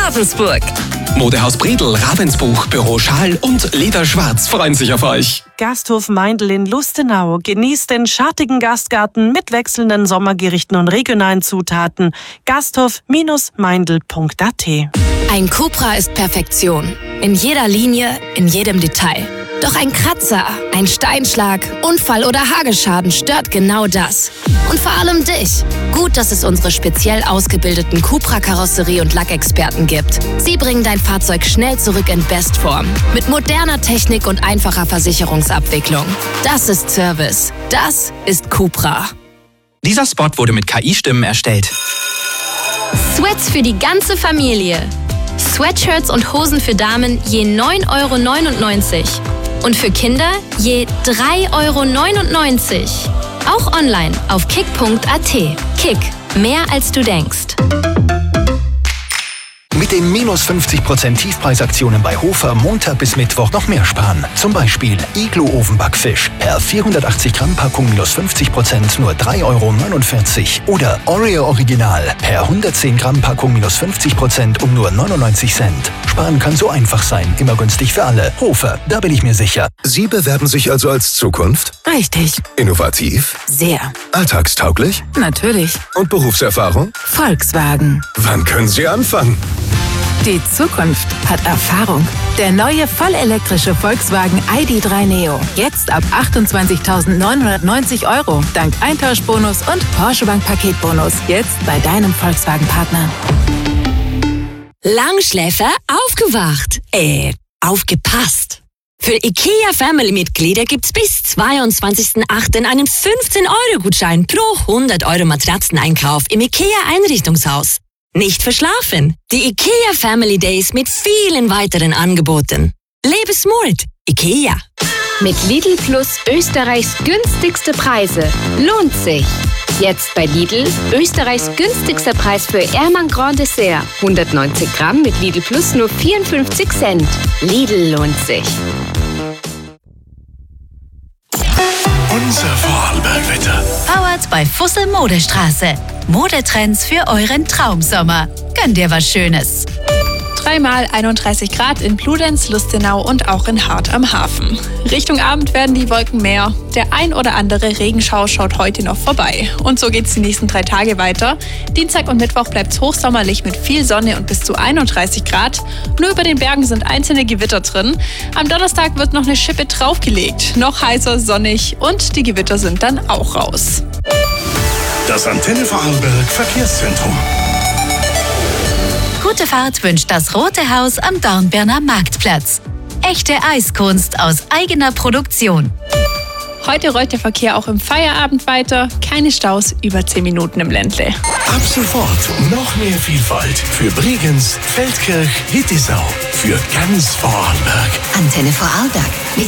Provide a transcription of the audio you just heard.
Ravensburg. Modehaus Bredel, Ravensbuch, Büro Schal und Leder Schwarz freuen sich auf euch. Gasthof Meindl in Lustenau. Genießt den schattigen Gastgarten mit wechselnden Sommergerichten und regionalen Zutaten. Gasthof-meindl.at. Ein Cupra ist Perfektion. In jeder Linie, in jedem Detail. Doch ein Kratzer, ein Steinschlag, Unfall oder Hagelschaden stört genau das. Und vor allem dich. Gut, dass es unsere speziell ausgebildeten Cupra-Karosserie- und Lackexperten gibt. Sie bringen dein Fahrzeug schnell zurück in Bestform. Mit moderner Technik und einfacher Versicherungsabwicklung. Das ist Service. Das ist Cupra. Dieser Spot wurde mit KI-Stimmen erstellt. Sweats für die ganze Familie. Sweatshirts und Hosen für Damen je 9,99 €. Und für Kinder je 3,99 €. Auch online auf kick.at. Kick, mehr als du denkst. Mit den minus 50% Tiefpreisaktionen bei Hofer Montag bis Mittwoch noch mehr sparen. Zum Beispiel Iglo-Ofenbackfisch per 480 Gramm Packung minus 50% nur 3,49 € oder Oreo Original per 110 Gramm Packung minus 50% um nur 99 Cent. Sparen kann so einfach sein, immer günstig für alle. Hofer, da bin ich mir sicher. Sie bewerben sich also als Zukunft? Richtig. Innovativ? Sehr. Alltagstauglich? Natürlich. Und Berufserfahrung? Volkswagen. Wann können Sie anfangen? Die Zukunft hat Erfahrung. Der neue vollelektrische Volkswagen ID.3 Neo. Jetzt ab 28.990 € dank Eintauschbonus und Porsche Bank Paketbonus. Jetzt bei deinem Volkswagen-Partner. Langschläfer aufgewacht. Aufgepasst. Für IKEA-Family-Mitglieder gibt's bis 22.08. einen 15-€-Gutschein pro 100 € Matratzeneinkauf im IKEA-Einrichtungshaus. Nicht verschlafen. Die IKEA Family Days mit vielen weiteren Angeboten. Lebe smart. IKEA. Mit Lidl Plus Österreichs günstigste Preise. Lohnt sich. Jetzt bei Lidl Österreichs günstigster Preis für Ermann Grand Dessert. 190 Gramm mit Lidl Plus nur 54 Cent. Lidl lohnt sich. Unser Vorarlbergwetter. Powered bei Fussel Modestraße. Modetrends für euren Traumsommer. Gönn dir was Schönes. Dreimal 31 Grad in Bludenz, Lustenau und auch in Hart am Hafen. Richtung Abend werden die Wolken mehr. Der ein oder andere Regenschauer schaut heute noch vorbei. Und so geht's die nächsten 3 Tage weiter. Dienstag und Mittwoch bleibt's hochsommerlich mit viel Sonne und bis zu 31 Grad. Nur über den Bergen sind einzelne Gewitter drin. Am Donnerstag wird noch eine Schippe draufgelegt. Noch heißer, sonnig und die Gewitter sind dann auch raus. Das Antenne Vorarlberg Verkehrszentrum. Gute Fahrt wünscht das Rote Haus am Dornbirner Marktplatz. Echte Eiskunst aus eigener Produktion. Heute rollt der Verkehr auch im Feierabend weiter. Keine Staus, über 10 Minuten im Ländle. Ab sofort noch mehr Vielfalt für Bregenz, Feldkirch, Hittisau. Für ganz Vorarlberg. Antenne Vorarlberg.